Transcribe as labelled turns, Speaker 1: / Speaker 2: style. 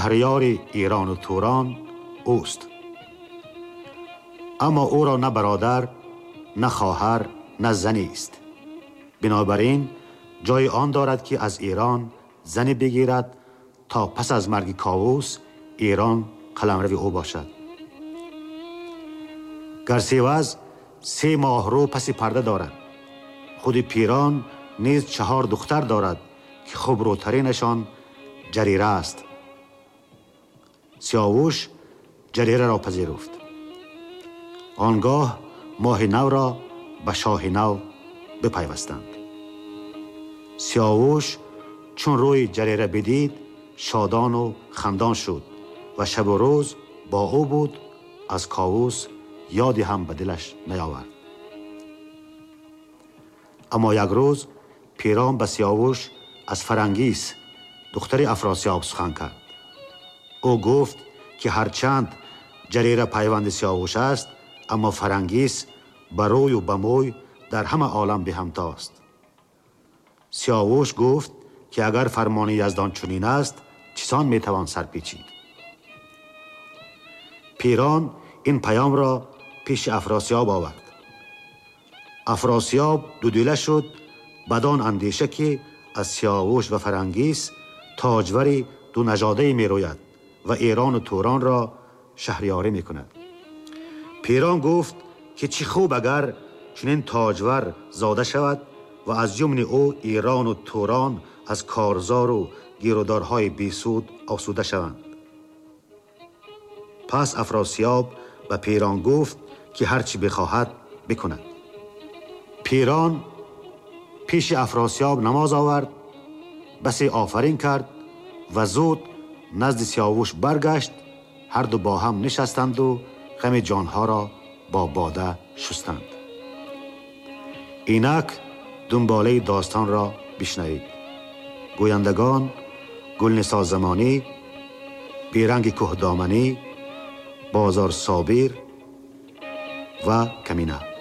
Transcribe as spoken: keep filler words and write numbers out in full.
Speaker 1: شهریار ایران و توران اوست. اما او را نه برادر، نه خواهر، نه زنی است. بنابراین جای آن دارد که از ایران زنی بگیرد تا پس از مرگ کاووس ایران قلمرو او باشد. گرسیوز سه ماه رو پس پرده دارد. خود پیران نیز چهار دختر دارد که خوبروترینشان جریره است. سیاوش جریره را پذیرفت. آنگاه ماه نو را به شاه نو بپیوستند. سیاوش چون روی جریره بدید شادان و خندان شد و شب و روز با او بود. از کاووس یادی هم به دلش نیاورد. اما یک روز پیران به سیاوش از فرنگیس دختر افراسیاب سخن کرد. او گفت که هرچند جریره پیوند سیاوش است، اما فرنگیس به روی و به موی در همه عالم به همتاست. سیاوش گفت که اگر فرمان یزدان چنین است چسان میتوان سرپیچید. پیران این پیام را پیش افراسیاب آورد. افراسیاب دودیله شد بدان اندیشه که از سیاوش و فرنگیس تاجوری دو نژاده می روید و ایران و توران را شهریاری می کند. پیران گفت که چی خوب اگر چنین تاجور زاده شود و از جمله او ایران و توران از کارزار و گیرودارهای بیسود آسوده شوند. پس افراسیاب به پیران گفت که هرچی بخواهد بکند. پیران پیش افراسیاب نماز آورد، بسی آفرین کرد و زود نزد سیاوش برگشت. هر دو با هم نشستند و غم جانها را با باده شستند. اینک دنباله داستان را بشنوید. گویندگان گلنسا زمانی، بیرنگ کوه دامنی، بازار صابر و کمینه.